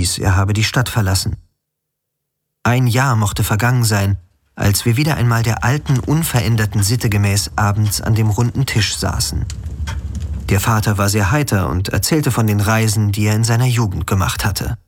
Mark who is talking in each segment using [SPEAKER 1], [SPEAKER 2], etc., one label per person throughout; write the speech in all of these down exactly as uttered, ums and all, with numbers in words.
[SPEAKER 1] hieß, er habe die Stadt verlassen. Ein Jahr mochte vergangen sein, als wir wieder einmal der alten, unveränderten Sitte gemäß abends an dem runden Tisch saßen. Der Vater war sehr heiter und erzählte von den Reisen, die er in seiner Jugend gemacht hatte.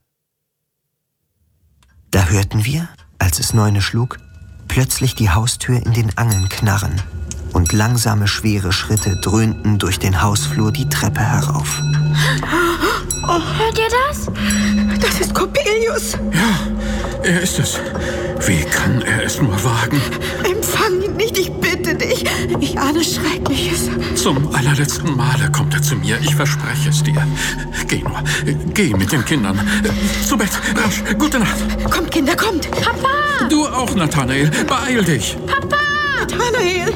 [SPEAKER 1] Da hörten wir, als es neune schlug, plötzlich die Haustür in den Angeln knarren und langsame, schwere Schritte dröhnten durch den Hausflur die Treppe herauf.
[SPEAKER 2] Oh, hört ihr das?
[SPEAKER 3] Das ist Coppelius.
[SPEAKER 4] Ja, er ist es. Wie kann er es nur wagen?
[SPEAKER 3] Empfang ihn nicht, ich bitte dich. Ich ahne Schreckliches.
[SPEAKER 4] Zum allerletzten Male kommt er zu mir, ich verspreche es dir. Geh nur, geh mit den Kindern. Zu Bett, rasch, gute Nacht.
[SPEAKER 3] Kommt, Kinder, kommt.
[SPEAKER 2] Papa!
[SPEAKER 4] Du auch, Nathanael, beeil dich.
[SPEAKER 2] Papa!
[SPEAKER 3] Nathanael!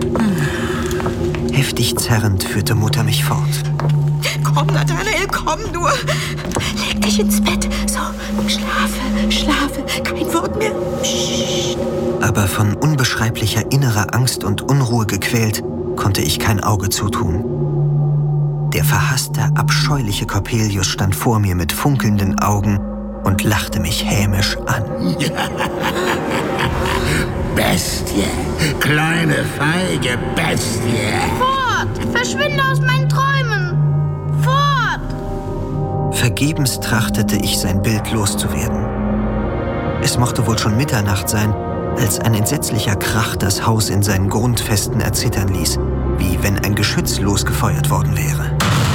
[SPEAKER 1] Heftig zerrend führte Mutter mich fort.
[SPEAKER 3] Komm, Nathanael, komm nur. Leg dich ins Bett. So, schlafe, schlafe. Kein Wort mehr. Psst.
[SPEAKER 1] Aber von unbeschreiblicher innerer Angst und Unruhe gequält, konnte ich kein Auge zutun. Der verhasste, abscheuliche Coppelius stand vor mir mit funkelnden Augen und lachte mich hämisch an.
[SPEAKER 5] Bestie, kleine, feige Bestie.
[SPEAKER 2] Fort! Verschwinde aus meinen Träumen! Fort!
[SPEAKER 1] Vergebens trachtete ich, sein Bild loszuwerden. Es mochte wohl schon Mitternacht sein, als ein entsetzlicher Krach das Haus in seinen Grundfesten erzittern ließ, wie wenn ein Geschütz losgefeuert worden wäre.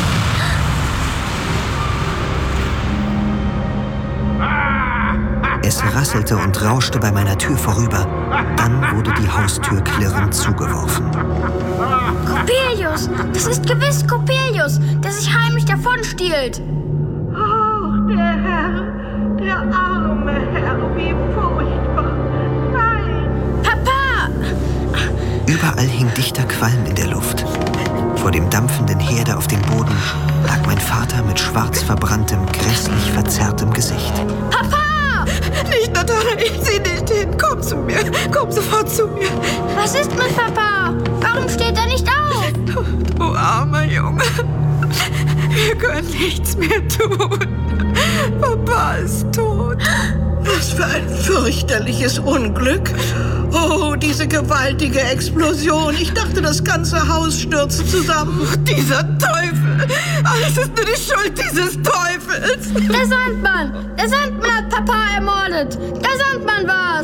[SPEAKER 1] Es rasselte und rauschte bei meiner Tür vorüber. Dann wurde die Haustür klirrend zugeworfen.
[SPEAKER 2] Coppelius! Das ist gewiss Coppelius, der sich heimlich davonstiehlt.
[SPEAKER 3] Ach, der Herr, der arme Herr, wie furchtbar. Nein!
[SPEAKER 2] Papa!
[SPEAKER 1] Überall hing dichter Qualm in der Luft. Vor dem dampfenden Herde auf dem Boden lag mein Vater mit schwarz verbranntem, grässlich verzerrtem Gesicht.
[SPEAKER 2] Papa!
[SPEAKER 3] Nicht, Nathanael, sieh nicht hin. Komm zu mir. Komm sofort zu mir.
[SPEAKER 2] Was ist mit Papa? Warum steht er nicht auf?
[SPEAKER 3] Du armer Junge. Wir können nichts mehr tun. Papa ist tot.
[SPEAKER 6] Was für ein fürchterliches Unglück. Oh, diese gewaltige Explosion. Ich dachte, das ganze Haus stürzt zusammen.
[SPEAKER 3] Dieser Teufel. Alles ist nur die Schuld dieses Teufels.
[SPEAKER 2] Der Sandmann! Der Sandmann hat Papa ermordet! Der Sandmann war's!